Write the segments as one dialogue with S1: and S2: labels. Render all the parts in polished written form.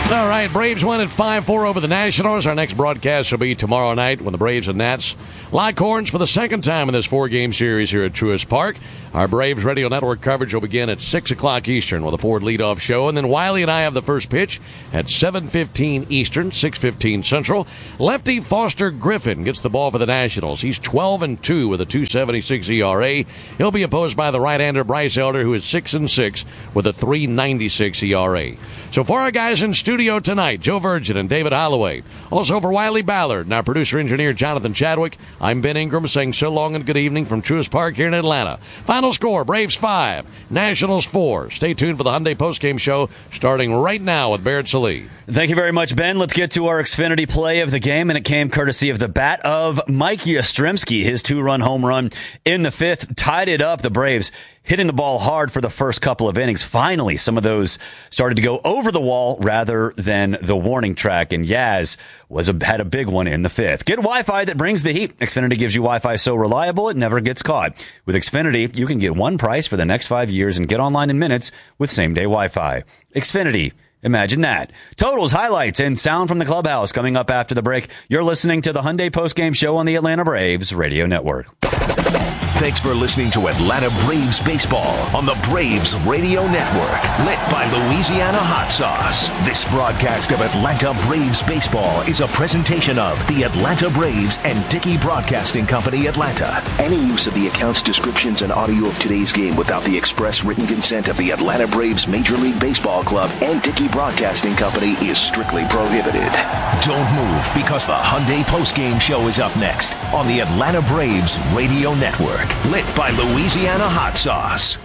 S1: All right, Braves win at 5-4 over the Nationals. Our next broadcast will be tomorrow night when the Braves and Nats lock horns for the second time in this four-game series here at Truist Park. Our Braves Radio Network coverage will begin at 6 o'clock Eastern with a Ford leadoff show. And then Wiley and I have the first pitch at 7:15 Eastern, 6:15 Central. Lefty Foster Griffin gets the ball for the Nationals. He's 12-2 with a 2.76 ERA. He'll be opposed by the right-hander Bryce Elder, who is 6-6 with a 3.96 ERA. So for our guys in studio tonight, Joe Virgin and David Holloway. Also for Wiley Ballard and our producer-engineer Jonathan Chadwick, I'm Ben Ingram saying so long and good evening from Truist Park here in Atlanta. Final score, Braves 5, Nationals 4. Stay tuned for the Hyundai postgame show starting right now with Barrett Sallee.
S2: Thank you very much, Ben. Let's get to our Xfinity play of the game, and it came courtesy of the bat of Mike Yastrzemski. His two-run home run in the fifth tied it up. The Braves hitting the ball hard for the first couple of innings. Finally, some of those started to go over the wall rather than the warning track, and Yaz had a big one in the fifth. Get Wi-Fi that brings the heat. Xfinity gives you Wi-Fi so reliable it never gets caught. With Xfinity, you can get one price for the next 5 years and get online in minutes with same-day Wi-Fi. Xfinity. Imagine that. Totals, highlights, and sound from the clubhouse coming up after the break. You're listening to the Hyundai postgame show on the Atlanta Braves Radio Network.
S3: Thanks for listening to Atlanta Braves Baseball on the Braves Radio Network, lit by Louisiana Hot Sauce. This broadcast of Atlanta Braves Baseball is a presentation of the Atlanta Braves and Dickey Broadcasting Company, Atlanta. Any use of the accounts, descriptions, and audio of today's game without the express written consent of the Atlanta Braves Major League Baseball Club and Dickey Broadcasting Company is strictly prohibited. Don't move, because the Hyundai postgame show is up next on the Atlanta Braves Radio Network. Lit by Louisiana Hot Sauce.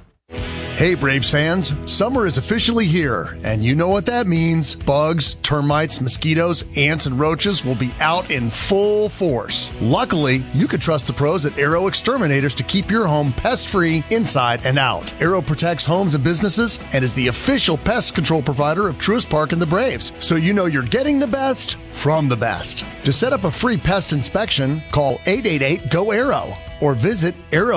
S4: Hey Braves fans, summer is officially here, and you know what that means. Bugs, termites, mosquitoes, ants, and roaches will be out in full force. Luckily, you can trust the pros at Arrow Exterminators to keep your home pest-free inside and out. Arrow protects homes and businesses and is the official pest control provider of Truist Park and the Braves, so you know you're getting the best from the best. To set up a free pest inspection, call 888-GO-ARROW or visit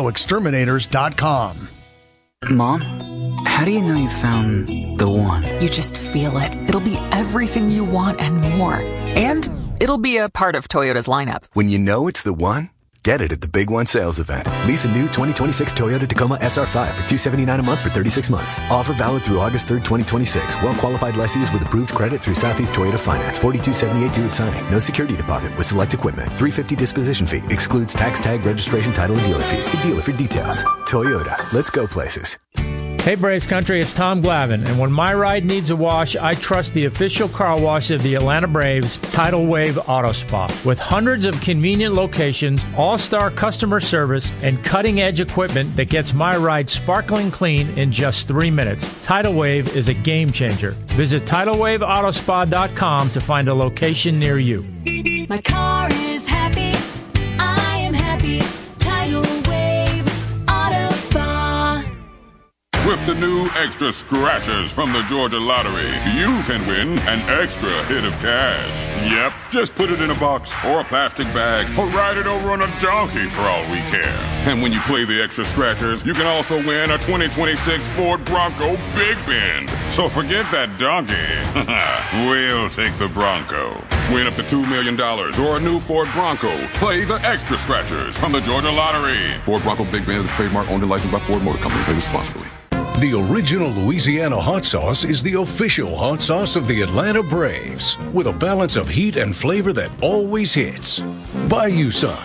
S4: arrowexterminators.com.
S5: Mom, how do you know you found the one?
S6: You just feel it. It'll be everything you want and more. And it'll be a part of Toyota's lineup.
S7: When you know it's the one, get it at the Big One sales event. Lease a new 2026 Toyota Tacoma SR5 for $279 a month for 36 months. Offer valid through August 3rd, 2026. Well-qualified lessees with approved credit through Southeast Toyota Finance. $42.78 due at signing. No security deposit with select equipment. $350 disposition fee. Excludes tax, tag, registration, title, and dealer fees. See dealer for details. Toyota. Let's go places.
S8: Hey Braves Country, it's Tom Glavine, and when my ride needs a wash, I trust the official car wash of the Atlanta Braves, Tidal Wave Auto Spa. With hundreds of convenient locations, all-star customer service, and cutting-edge equipment that gets my ride sparkling clean in just 3 minutes. Tidal Wave is a game changer. Visit TidalWaveAutospa.com to find a location near you.
S9: My car is happy. I am happy. Tidal Wave Auto Spa.
S10: With the new extra scratchers from the Georgia Lottery, you can win an extra hit of cash. Yep, just put it in a box or a plastic bag or ride it over on a donkey for all we care. And when you play the extra scratchers, you can also win a 2026 Ford Bronco Big Bend. So forget that donkey. We'll take the Bronco. Win up to $2 million or a new Ford Bronco. Play the extra scratchers from the Georgia Lottery. Ford Bronco Big Bend is a trademark owned and licensed by Ford Motor Company. Play responsibly.
S11: The original Louisiana hot sauce is the official hot sauce of the Atlanta Braves, with a balance of heat and flavor that always hits. Buy you some.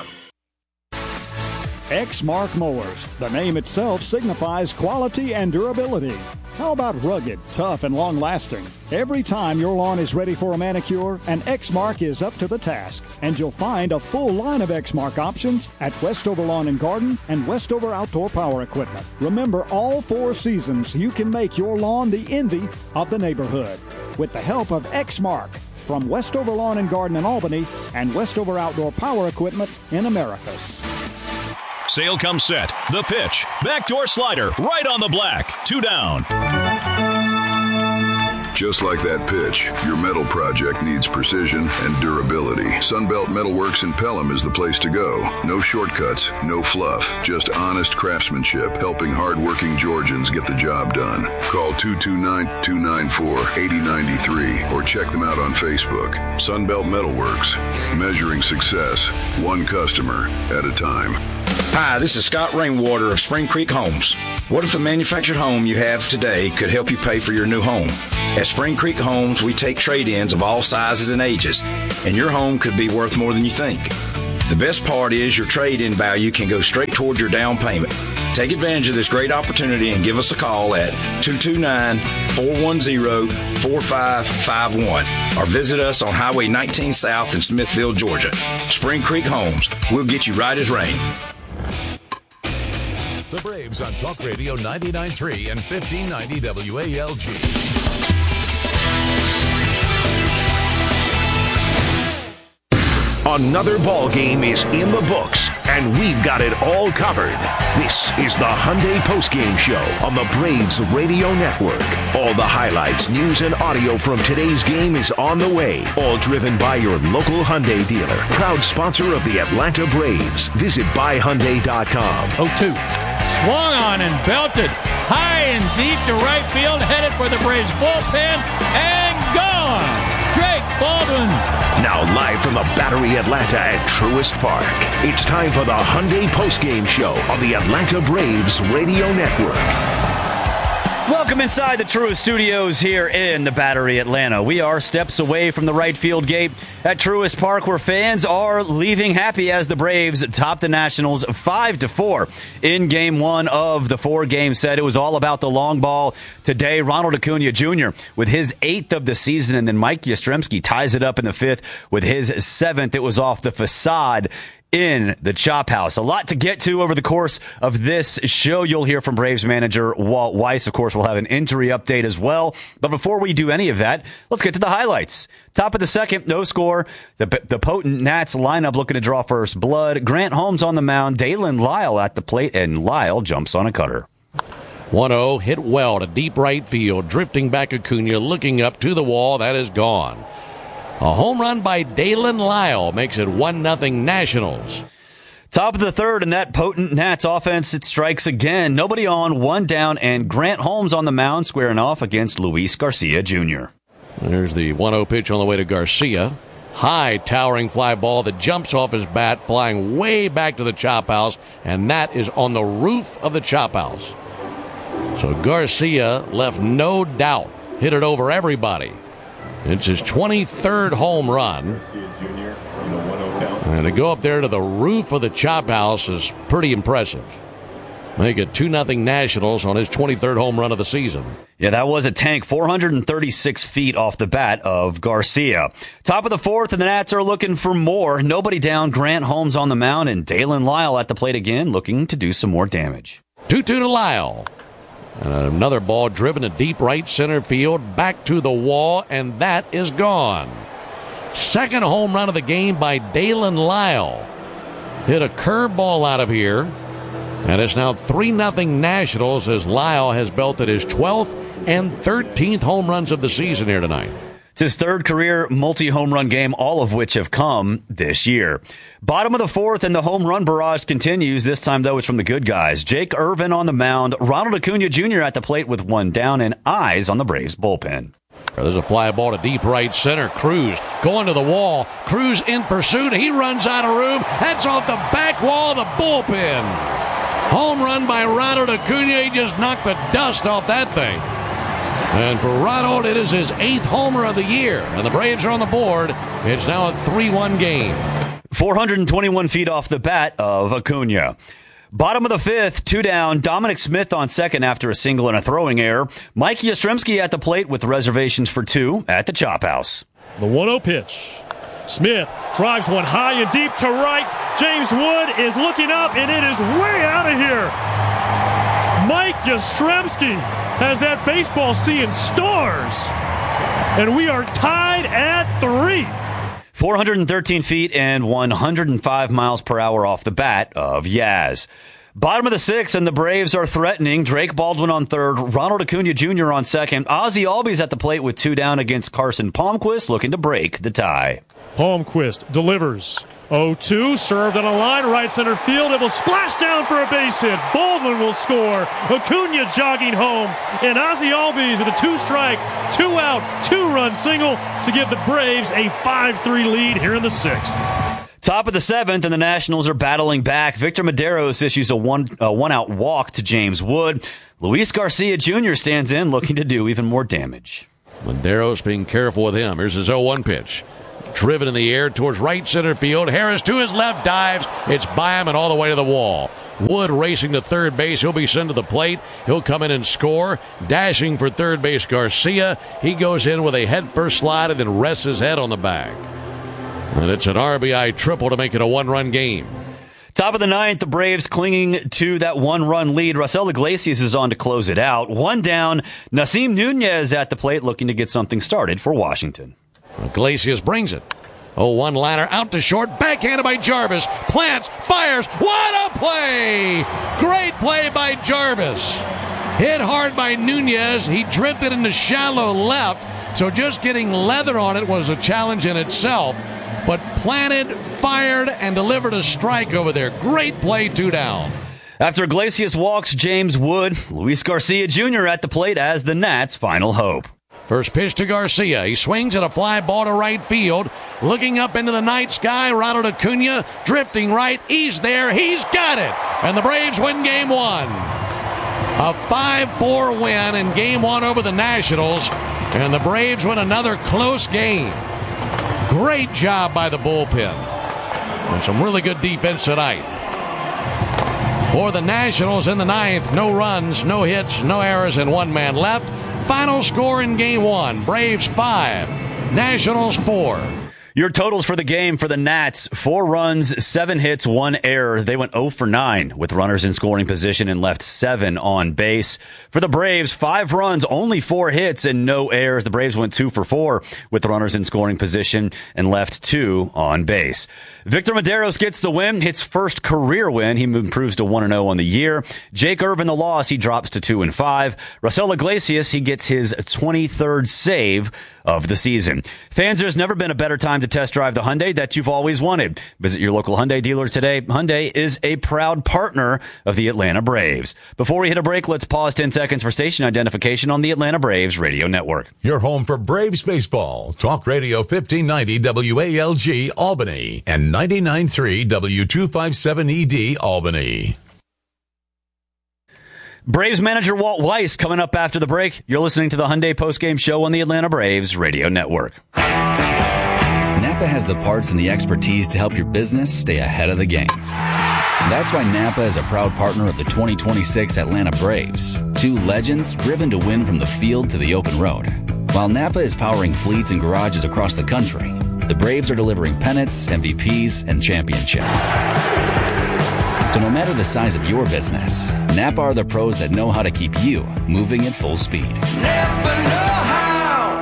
S12: Exmark Mowers. The name itself signifies quality and durability. How about rugged, tough, and long-lasting? Every time your lawn is ready for a manicure, an Exmark is up to the task. And you'll find a full line of Exmark options at Westover Lawn and Garden and Westover Outdoor Power Equipment. Remember, all 4 seasons, you can make your lawn the envy of the neighborhood. With the help of Exmark from Westover Lawn and Garden in Albany and Westover Outdoor Power Equipment in Americus.
S13: Sale comes set. The pitch. Backdoor slider. Right on the black. 2 down.
S14: Just like that pitch, your metal project needs precision and durability. Sunbelt Metalworks in Pelham is the place to go. No shortcuts, no fluff, just honest craftsmanship, helping hardworking Georgians get the job done. Call 229-294-8093 or check them out on Facebook. Sunbelt Metalworks, measuring success, one customer at a time.
S15: Hi, this is Scott Rainwater of Spring Creek Homes. What if the manufactured home you have today could help you pay for your new home? At Spring Creek Homes, we take trade-ins of all sizes and ages, and your home could be worth more than you think. The best part is your trade-in value can go straight toward your down payment. Take advantage of this great opportunity and give us a call at 229-410-4551 or visit us on Highway 19 South in Smithville, Georgia. Spring Creek Homes. We'll get you right as rain.
S3: The Braves on Talk Radio 99.3 and 1590 WALG. Another ball game is in the books, and we've got it all covered. This is the Hyundai Postgame Show on the Braves Radio Network. All the highlights, news, and audio from today's game is on the way. All driven by your local Hyundai dealer. Proud sponsor of the Atlanta Braves. Visit buyhyundai.com.
S8: 0-2. Swung on and belted high and deep to right field, headed for the Braves bullpen, and gone. Drake Baldwin.
S3: Now live from the Battery Atlanta at Truist Park. It's time for the Hyundai Postgame Show on the Atlanta Braves Radio Network.
S2: Welcome inside the Truist Studios here in the Battery Atlanta. We are steps away from the right field gate at Truist Park, where fans are leaving happy as the Braves top the Nationals 5-4 in Game 1 of the 4-game set. It was all about the long ball today. Ronald Acuna Jr. with his 8th of the season, and then Mike Yastrzemski ties it up in the 5th with his 7th. It was off the facade in the Chop House. A lot to get to over the course of this show. You'll hear from Braves manager Walt Weiss. Of course, we'll have an injury update as well. But before we do any of that, let's get to the highlights. Top of the second, no score. The potent Nats lineup looking to draw first blood. Grant Holmes on the mound. Dalen Lyle at the plate, and Lyle jumps on a cutter.
S1: 1-0, hit well to deep right field. Drifting back Acuna, looking up to the wall. That is gone. A home run by Dalen Lyle makes it 1-0 Nationals.
S2: Top of the third, and that potent Nats offense, it strikes again. Nobody on, one down, and Grant Holmes on the mound squaring off against Luis Garcia Jr.
S1: There's the 1-0 pitch on the way to Garcia. High, towering fly ball that jumps off his bat, flying way back to the Chop House, and that is on the roof of the Chop House. So Garcia left no doubt, hit it over everybody. It's his 23rd home run. And to go up there to the roof of the Chop House is pretty impressive. Make it 2-0 Nationals on his 23rd home run of the season.
S2: Yeah, that was a tank, 436 feet off the bat of Garcia. Top of the fourth, and the Nats are looking for more. Nobody down, Grant Holmes on the mound, and Dalen Lyle at the plate again, looking to do some more damage.
S1: 2-2 to Lyle. And another ball driven to deep right center field, back to the wall, and that is gone. Second home run of the game by Dalen Lyle. Hit a curveball out of here, and it's now 3-0 Nationals as Lyle has belted his 12th and 13th home runs of the season here tonight.
S2: It's his third career multi-home run game, all of which have come this year. Bottom of the fourth, and the home run barrage continues. This time, though, it's from the good guys. Jake Irvin on the mound. Ronald Acuna Jr. at the plate with one down, and eyes on the Braves bullpen.
S1: There's a fly ball to deep right center. Cruz going to the wall. Cruz in pursuit. He runs out of room. That's off the back wall of the bullpen. Home run by Ronald Acuna. He just knocked the dust off that thing. And for Ronald, it is his 8th homer of the year. And the Braves are on the board. It's now a 3-1 game.
S2: 421 feet off the bat of Acuna. Bottom of the fifth, 2 down. Dominic Smith on second after a single and a throwing error. Mike Yastrzemski at the plate with reservations for 2 at the Chop House.
S16: The 1-0 pitch. Smith drives one high and deep to right. James Wood is looking up, and it is way out of here. Mike Yastrzemski has that baseball seeing stars. And we are tied at 3.
S2: 413 feet and 105 miles per hour off the bat of Yaz. Bottom of the sixth, and the Braves are threatening. Drake Baldwin on third, Ronald Acuna Jr. on second. Ozzie Albies at the plate with 2 down against Carson Palmquist, looking to break the tie.
S16: Palmquist delivers. 0-2, served on a line, right center field. It will splash down for a base hit. Baldwin will score. Acuna jogging home. And Ozzie Albies with a 2-strike, 2-out, 2-run single to give the Braves a 5-3 lead here in the sixth.
S2: Top of the seventh, and the Nationals are battling back. Victor Medeiros issues a one-out walk to James Wood. Luis Garcia Jr. stands in, looking to do even more damage.
S1: Medeiros being careful with him. Here's his 0-1 pitch. Driven in the air towards right center field. Harris to his left, dives. It's by him and all the way to the wall. Wood racing to third base. He'll be sent to the plate. He'll come in and score. Dashing for third base, Garcia. He goes in with a head-first slide and then rests his head on the bag. And it's an RBI triple to make it a 1-run game.
S2: Top of the ninth, the Braves clinging to that 1-run lead. Raisel Iglesias is on to close it out. 1 down. Nasim Nunez at the plate looking to get something started for Washington.
S1: Iglesias brings it. 0-1 liner out to short. Backhanded by Jarvis. Plants. Fires. What a play! Great play by Jarvis. Hit hard by Nunez. He drifted into shallow left. So just getting leather on it was a challenge in itself. But planted, fired, and delivered a strike over there. Great play, 2 down.
S2: After Iglesias walks James Wood, Luis Garcia Jr. at the plate as the Nats' final hope.
S1: First pitch to Garcia. He swings at a fly ball to right field. Looking up into the night sky, Ronald Acuna drifting right. He's there. He's got it. And the Braves win Game 1. A 5-4 win in Game 1 over the Nationals. And the Braves win another close game. Great job by the bullpen. And some really good defense tonight. For the Nationals in the ninth, no runs, no hits, no errors, and 1 man left. Final score in Game 1, Braves 5, Nationals 4.
S2: Your totals for the game for the Nats: 4 runs, 7 hits, 1 error. They went 0 for 9 with runners in scoring position and left 7 on base. For the Braves, 5 runs, only 4 hits, and no errors. The Braves went 2 for 4 with runners in scoring position and left 2 on base. Victor Medeiros gets the win, his first career win. He improves to 1-0 on the year. Jake Irvin, the loss, he drops to 2-5. Raisel Iglesias, he gets his 23rd save of the season. Fans, there's never been a better time to test drive the Hyundai that you've always wanted. Visit your local Hyundai dealer today. Hyundai is a proud partner of the Atlanta Braves. Before we hit a break, let's pause 10 seconds for station identification on the Atlanta Braves Radio Network.
S17: Your home for Braves baseball. Talk Radio 1590 WALG Albany and 99.3 W257ED Albany.
S2: Braves manager Walt Weiss coming up after the break. You're listening to the Hyundai postgame show on the Atlanta Braves Radio Network.
S18: Napa has the parts and the expertise to help your business stay ahead of the game. That's why Napa is a proud partner of the 2026 Atlanta Braves. 2 legends driven to win from the field to the open road. While Napa is powering fleets and garages across the country, the Braves are delivering pennants, MVPs, and championships. So no matter the size of your business, Napa are the pros that know how to keep you moving at full speed.
S9: Never know how.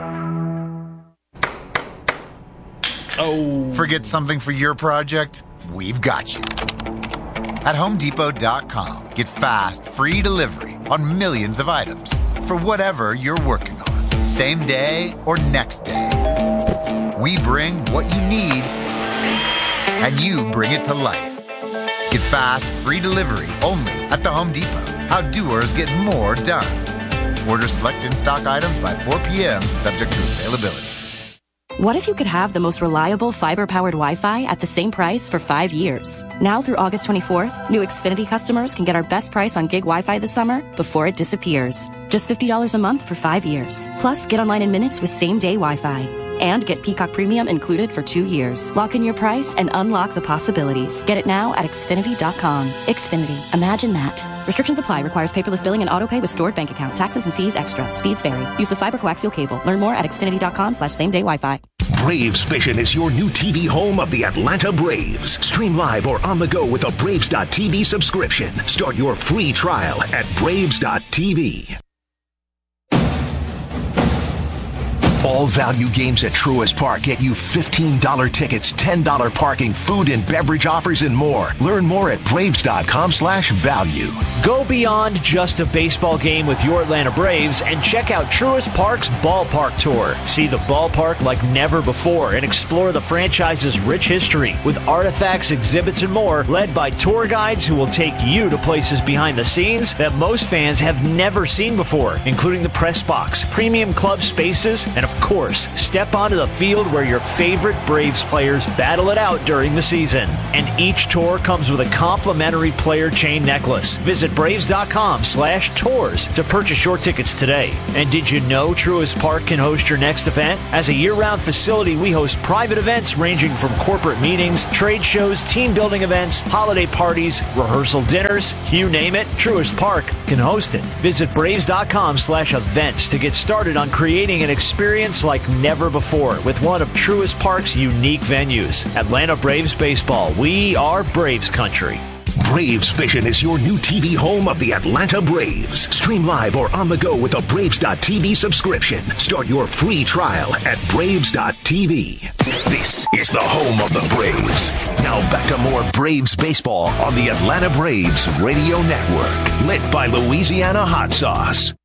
S19: Oh. Forget something for your project? We've got you. At HomeDepot.com, get fast, free delivery on millions of items for whatever you're working on, same day or next day. We bring what you need, and you bring it to life. Get fast, free delivery only at the Home Depot. How doers get more done. Order select in-stock items by 4 p.m., subject to availability.
S20: What if you could have the most reliable fiber-powered Wi-Fi at the same price for 5 years? Now through August 24th, new Xfinity customers can get our best price on gig Wi-Fi this summer before it disappears. Just $50 a month for 5 years. Plus, get online in minutes with same-day Wi-Fi. And get Peacock Premium included for 2 years. Lock in your price and unlock the possibilities. Get it now at Xfinity.com. Xfinity. Imagine that. Restrictions apply. Requires paperless billing and autopay with stored bank account. Taxes and fees extra. Speeds vary. Use of fiber coaxial cable. Learn more at Xfinity.com/same-day Wi-Fi.
S3: Braves Vision is your new TV home of the Atlanta Braves. Stream live or on the go with a Braves.TV subscription. Start your free trial at Braves.TV. All value games at Truist Park get you $15 tickets, $10 parking, food and beverage offers, and more. Learn more at Braves.com/value.
S21: Go beyond just a baseball game with your Atlanta Braves and check out Truist Park's Ballpark Tour. See the ballpark like never before and explore the franchise's rich history with artifacts, exhibits, and more, led by tour guides who will take you to places behind the scenes that most fans have never seen before, including the press box, premium club spaces, and of course, step onto the field where your favorite Braves players battle it out during the season. And each tour comes with a complimentary player chain necklace. Visit Braves.com/tours to purchase your tickets today. And did you know Truist Park can host your next event? As a year-round facility, we host private events ranging from corporate meetings, trade shows, team building events, holiday parties, rehearsal dinners, you name it, Truist Park can host it. Visit Braves.com/events to get started on creating an experience like never before with one of Truist Park's unique venues. Atlanta Braves Baseball. We are Braves country.
S3: Braves Vision is your new TV home of the Atlanta Braves. Stream live or on the go with a Braves.TV subscription. Start your free trial at Braves.TV. This is the home of the Braves. Now back to more Braves baseball on the Atlanta Braves Radio Network. Lit by Louisiana Hot Sauce.